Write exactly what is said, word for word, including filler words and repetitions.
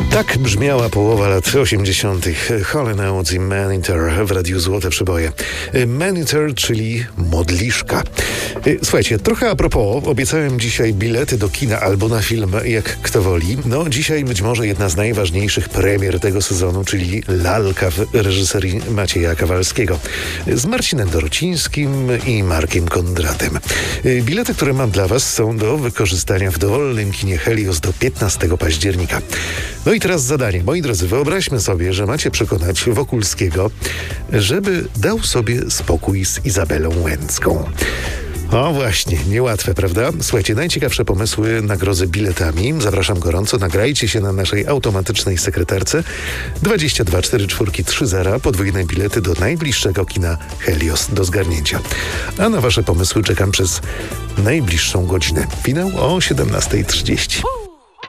Tak brzmiała połowa lat osiemdziesiątych. Hall and Oates i Man-Eater w Radiu Złote Przeboje. Man-Eater, czyli modliszka. Słuchajcie, trochę a propos, obiecałem dzisiaj bilety do kina albo na film, jak kto woli. No, dzisiaj być może jedna z najważniejszych premier tego sezonu, czyli Lalka w reżyserii Macieja Kawalskiego. Z Marcinem Dorocińskim i Markiem Kondratem. Bilety, które mam dla was, są do wykorzystania w dowolnym kinie Helios do piętnastego października. No i teraz zadanie. Moi drodzy, wyobraźmy sobie, że macie przekonać Wokulskiego, żeby dał sobie spokój z Izabelą Łęcką. O właśnie, niełatwe, prawda? Słuchajcie, najciekawsze pomysły nagrodzę biletami. Zapraszam gorąco, nagrajcie się na naszej automatycznej sekretarce dwadzieścia dwa cztery cztery trzy zero, podwójne bilety do najbliższego kina Helios do zgarnięcia. A na wasze pomysły czekam przez najbliższą godzinę. Finał o siedemnasta trzydzieści.